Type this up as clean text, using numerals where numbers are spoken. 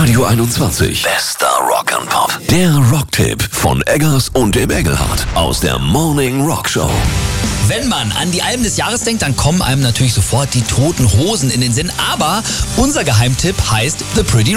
Radio 21. Bester Rock and Pop. Der Rocktipp von Eggers und dem Engelhardt aus der Morning Rock Show. Wenn man an die Alben des Jahres denkt, dann kommen einem natürlich sofort die Toten Hosen in den Sinn. Aber unser Geheimtipp heißt The Pretty